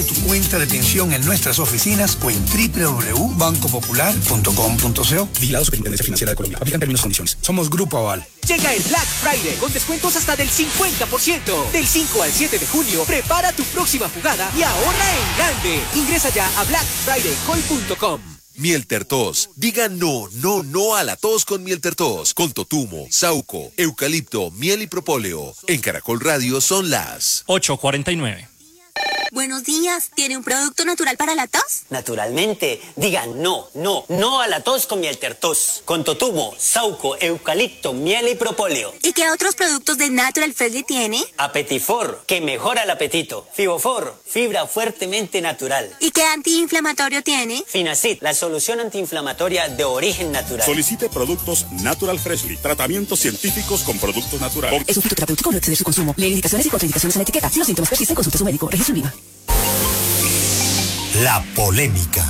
Tu cuenta de pensión en nuestras oficinas o en www.bancopopular.com.co. Vigilado Superintendencia Financiera de Colombia. Aplican términos y condiciones. Somos Grupo Aval. Llega el Black Friday con descuentos hasta del 50%. Del 5 al 7 de junio, prepara tu próxima jugada y ahorra en grande. Ingresa ya a blackfridaycoin.com. Miel Tertos. Diga no, no, no a la tos con Miel Tertos. Con totumo, sauco, eucalipto, miel y propóleo. En Caracol Radio son las 8:49. Buenos días, ¿tiene un producto natural para la tos? Naturalmente, digan no, no, no a la tos con Miel Tertos. Con totumo, sauco, eucalipto, miel y propóleo. ¿Y qué otros productos de Natural Freshly tiene? Apetifor, que mejora el apetito. Fibofor, fibra fuertemente natural. ¿Y qué antiinflamatorio tiene? Finacid, la solución antiinflamatoria de origen natural. Solicite productos Natural Freshly. Tratamientos científicos con productos naturales. Es un fitoterapéutico, no exceder su consumo. Lee indicaciones y contraindicaciones en la etiqueta. Si los síntomas persisten, consulte a su médico. Registro IVA. La polémica.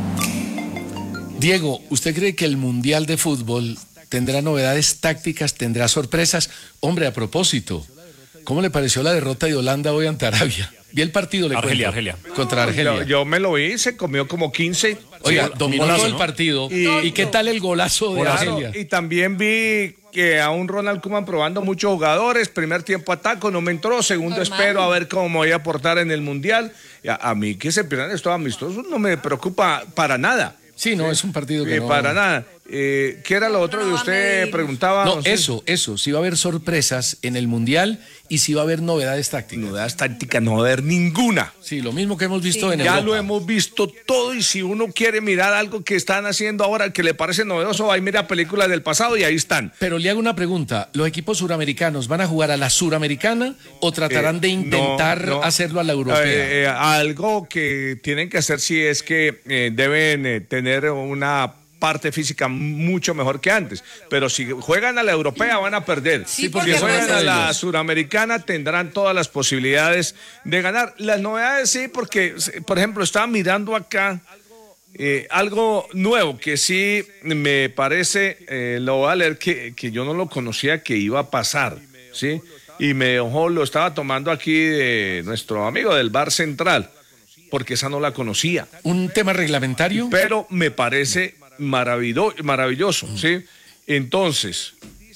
Diego, ¿usted cree que el Mundial de Fútbol tendrá novedades tácticas, tendrá sorpresas? Hombre, a propósito, ¿cómo le pareció la derrota de Holanda hoy ante Arabia? Vi el partido, Argelia. Contra Argelia. Yo me lo vi, se comió como 15. Oiga, sí, dominó golazo, todo el ¿no? partido. ¿Y qué tal el golazo de Argelia? Y también vi que a un Ronald Koeman probando muchos jugadores. Primer tiempo ataco, no me entró. Segundo espero a ver cómo voy a aportar en el Mundial. A mí que se pierdan estos amistosos no me preocupa para nada. Sí, no, es un partido que no... Para nada. ¿Qué era lo otro que usted preguntaba? No, eso, si va a haber sorpresas en el Mundial y si va a haber novedades tácticas. Novedades tácticas no va a haber ninguna. Sí, lo mismo que hemos visto en Ya Europa. lo hemos visto todo y si uno quiere mirar algo que están haciendo ahora que le parece novedoso, va y mira películas del pasado y ahí están. Pero le hago una pregunta, ¿los equipos suramericanos van a jugar a la suramericana o tratarán de intentar hacerlo a la europea? Algo que tienen que hacer sí es que deben tener una parte física mucho mejor que antes, pero si juegan a la europea van a perder. Sí, porque juegan a la ellos. suramericana tendrán todas las posibilidades de ganar. Las novedades sí, porque por ejemplo estaba mirando acá algo nuevo que sí me parece, lo voy a leer, que yo no lo conocía que iba a pasar, ¿sí? Y me dejó, lo estaba tomando aquí de nuestro amigo del Bar Central, porque esa no la conocía. ¿Un tema reglamentario? Pero me parece maravilloso, ¿sí? Entonces,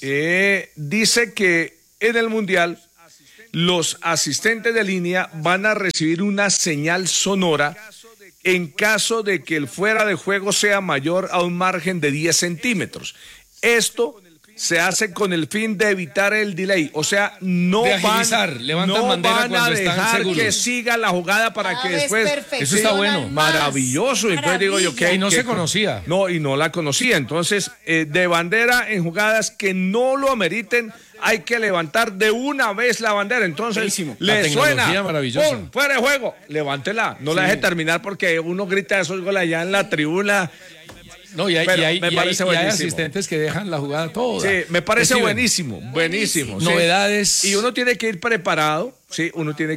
dice que en el Mundial los asistentes de línea van a recibir una señal sonora en caso de que el fuera de juego sea mayor a un margen de 10 centímetros. Esto se hace con el fin de evitar el delay, o sea, no de agilizar, van a están dejar seguros. que siga la jugada para que después... Eso está bueno. Maravilloso. Entonces digo yo que... Y no se conocía. No, y no la conocía. Entonces, de bandera en jugadas que no lo ameriten, hay que levantar de una vez la bandera. Entonces, le suena, ¡pum!, fuera de juego, levántela. No la deje terminar porque uno grita esos goles allá en la tribuna. No, y hay asistentes que dejan la jugada toda. Sí, me parece buenísimo. ¿Sí? Novedades. Y uno tiene que ir preparado, sí,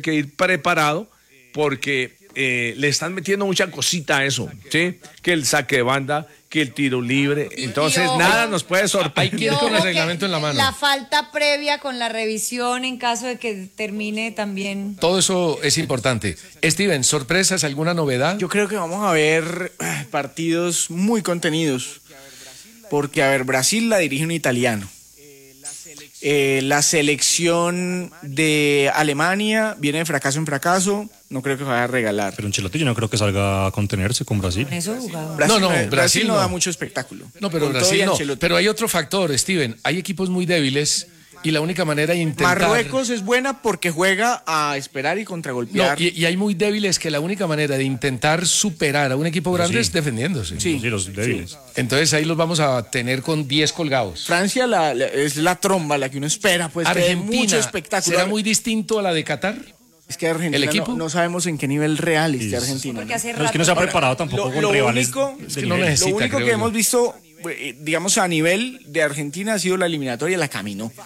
porque le están metiendo mucha cosita a eso, ¿sí? Que el saque de banda, que el tiro libre, entonces nada nos puede sorprender. Hay que ir con el reglamento en la mano. La falta previa con la revisión en caso de que termine también. Todo eso es importante. Steven, ¿sorpresas, alguna novedad? Yo creo que vamos a ver partidos muy contenidos, porque, a ver, Brasil la dirige un italiano. La selección de Alemania viene de fracaso en fracaso, no creo que vaya a regalar. Pero Ancelotti yo no creo que salga a contenerse con Brasil. Eso jugaba. Brasil no da mucho espectáculo. No, pero Brasil no. Pero hay otro factor, Steven. Hay equipos muy débiles y la única manera de intentar... Marruecos es buena porque juega a esperar y contragolpear. No, y hay muy débiles que la única manera de intentar superar a un equipo grande es defendiéndose. Sí, los débiles. Entonces ahí los vamos a tener con 10 colgados. Francia es la tromba, la que uno espera, pues. Argentina, mucho espectáculo. ¿será muy distinto a la de Qatar? Es que Argentina ¿El equipo? No sabemos en qué nivel real esté Argentina. Porque hace Pero es que no se ha preparado tampoco con rivales. Lo único que hemos visto, digamos, a nivel de Argentina ha sido la eliminatoria, la caminó.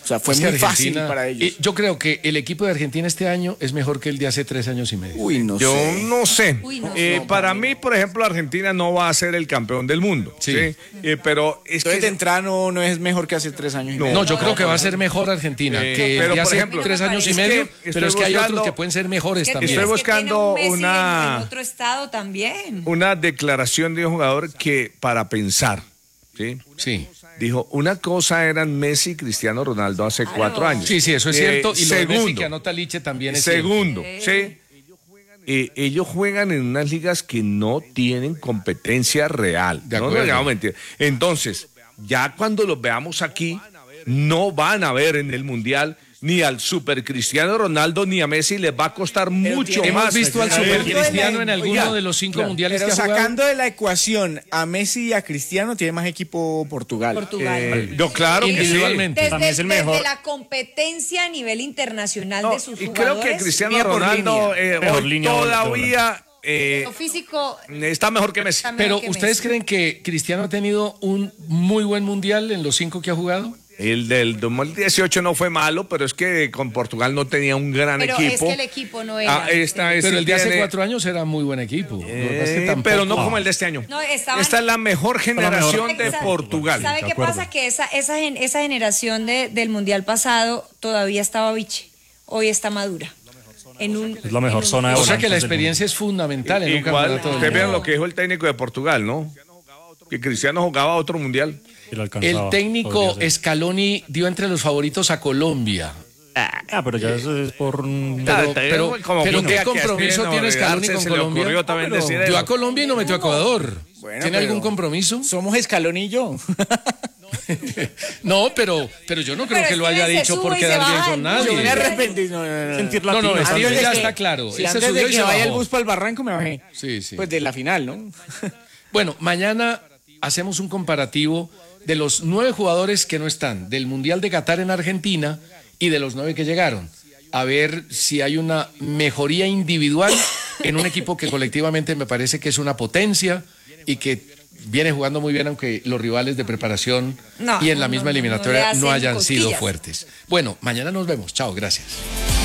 O sea, fue Es que muy fácil Argentina- para ellos. Yo creo que el equipo de Argentina este año es mejor que el de hace 3 años y medio. Uy, no Yo sé. no sé. Uy, no Para mí, por ejemplo, Argentina no va a ser el campeón del mundo. Sí. Pero es Entonces, de que entrada no es mejor que hace 3 años y medio. No, yo creo que va a ser mejor Argentina que pero, el de por hace ejemplo, 3 años y es medio, que pero es que hay estoy otros buscando- que pueden ser mejores ¿Qué también. Estoy tienes que tiene buscando un Messi una- en otro estado también. una declaración de un jugador que para pensar, ¿sí? Sí. Dijo, una cosa eran Messi y Cristiano Ronaldo hace 4 años. Sí, eso es cierto. Y lo de Messi segundo, que anota Liche también es segundo, ¿sí? Ellos juegan en unas ligas que no tienen competencia real. De No acuerdo. nos digamos mentiras. Entonces, ya cuando los veamos aquí, no van a ver en el Mundial ni al Super Cristiano Ronaldo ni a Messi, les va a costar mucho Hemos más. visto al Super Sacando de la- Cristiano en alguno Oiga, de los 5 claro, mundiales Pero que ha jugado. sacando de la ecuación a Messi y a Cristiano, tiene más equipo Portugal. No, claro que sí. Individualmente. Desde, También es el mejor. desde la competencia a nivel internacional No, de sus y creo jugadores. que Cristiano línea por Ronaldo Mejor hoy línea por todavía Lo físico está mejor que Messi. está mejor Pero que ¿ustedes Messi. creen que Cristiano ha tenido un muy buen mundial en los 5 que ha jugado? El del 2018 no fue malo, pero es que con Portugal no tenía un gran Pero equipo. es que el equipo no era. Esta Pero el de hace tiene- 4 años era muy buen equipo. Lo que pasa es que tampoco- pero no como el de este año. No, estaban- Esta es la mejor generación de Exacto. Portugal. ¿Sabe de qué acuerdo. pasa? Que esa generación del Mundial pasado todavía estaba biche. Hoy está madura. Es la mejor zona de O sea volantes que la del experiencia es fundamental en un Igual, campeonato del ustedes mundo. vean lo que dijo el técnico de Portugal, ¿no? Que Cristiano jugaba otro mundial. mundo. Y lo alcanzaba, El técnico podría ser. Scaloni dio entre los favoritos a Colombia. Pero ya eso es por... Pero ¿qué compromiso tiene Scaloni con Se le ocurrió Colombia? también decir Dio eso. a Colombia y no metió a Ecuador. Bueno, ¿Tiene pero- algún compromiso? Somos Escalón y yo. No, pero yo no creo Pero que lo es que haya se dicho sube por y se quedar bien baja con del bus. Yo me nadie. arrepentí. No. Sentir No, latino. Esteban Antes de ya que- está claro. Sí, Él se antes subió de y que se vaya el bajó. bus para el barranco me bajé. Sí, sí. Pues de la final, ¿no? Bueno, mañana hacemos un comparativo de los 9 jugadores que no están, del Mundial de Qatar en Argentina y de los 9 que llegaron. A ver si hay una mejoría individual en un equipo que colectivamente me parece que es una potencia y que viene jugando muy bien, aunque los rivales de preparación No, y en la no, misma no, eliminatoria no le no hacen hayan sido cosquillas. fuertes. Bueno, mañana nos vemos. Chao, gracias.